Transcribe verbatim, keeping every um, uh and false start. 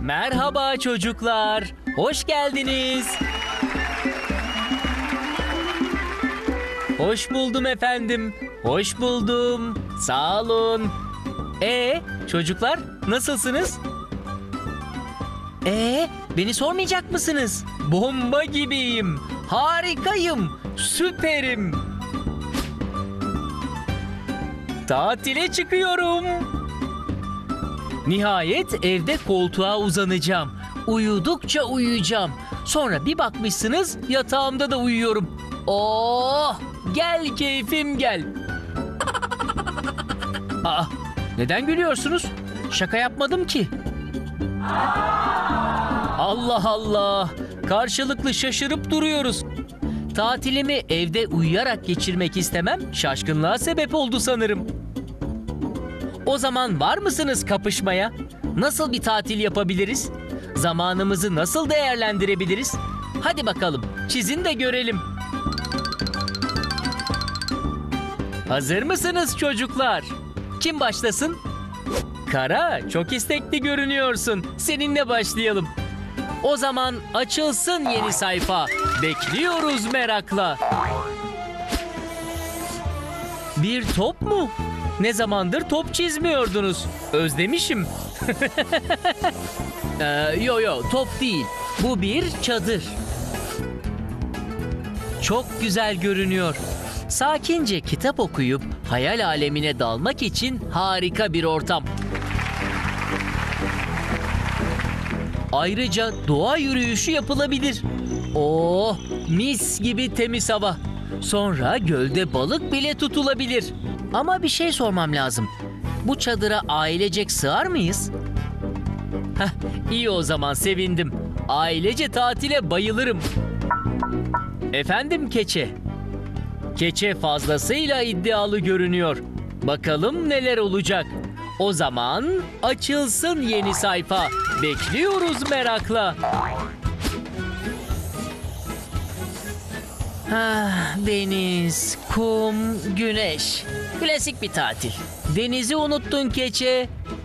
Merhaba çocuklar. Hoş geldiniz. Hoş buldum efendim. Hoş buldum. Sağ olun. Ee, çocuklar nasılsınız? Ee, beni sormayacak mısınız? Bomba gibiyim. Harikayım. Süperim. Tatile çıkıyorum. Nihayet evde koltuğa uzanacağım. Uyudukça uyuyacağım. Sonra bir bakmışsınız yatağımda da uyuyorum. Oh! Gel keyfim gel. Aa, neden gülüyorsunuz? Şaka yapmadım ki. Allah Allah! Karşılıklı şaşırıp duruyoruz. Tatilimi evde uyuyarak geçirmek istemem şaşkınlığa sebep oldu sanırım. O zaman var mısınız kapışmaya? Nasıl bir tatil yapabiliriz? Zamanımızı nasıl değerlendirebiliriz? Hadi bakalım, çizin de görelim. Hazır mısınız çocuklar? Kim başlasın? Kara, çok istekli görünüyorsun. Seninle başlayalım. O zaman açılsın yeni sayfa. Bekliyoruz merakla. Bir top mu? Ne zamandır top çizmiyordunuz? Özlemişim. ee, yo yo, top değil. Bu bir çadır. Çok güzel görünüyor. Sakince kitap okuyup hayal alemine dalmak için harika bir ortam. Ayrıca doğa yürüyüşü yapılabilir. Oh, mis gibi temiz hava. Sonra gölde balık bile tutulabilir. Ama bir şey sormam lazım. Bu çadıra ailecek sığar mıyız? Heh, iyi o zaman, sevindim. Ailece tatile bayılırım. Efendim keçe? Keçe fazlasıyla iddialı görünüyor. Bakalım neler olacak. O zaman açılsın yeni sayfa. Bekliyoruz merakla. Ah, deniz, kum, güneş. Klasik bir tatil. Denizi unuttun keçe.